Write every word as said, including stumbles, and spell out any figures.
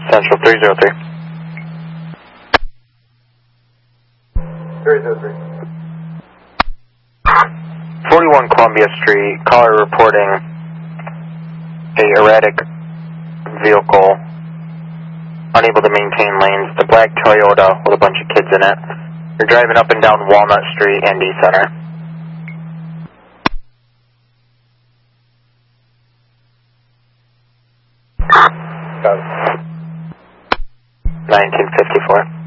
Central three zero three. three zero three. forty-one Columbia Street, caller reporting a erratic vehicle, unable to maintain lanes. The black Toyota with a bunch of kids in it. You're driving up and down Walnut Street, Indy Center. Got it. nineteen fifty-four.